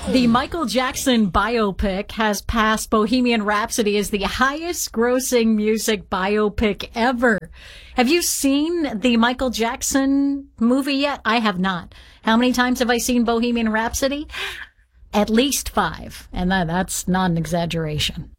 The Michael Jackson biopic has passed Bohemian Rhapsody as the highest grossing music biopic ever. Have you seen the Michael Jackson movie yet? I have not. How many times have I seen Bohemian Rhapsody? At least 5. And that's not an exaggeration.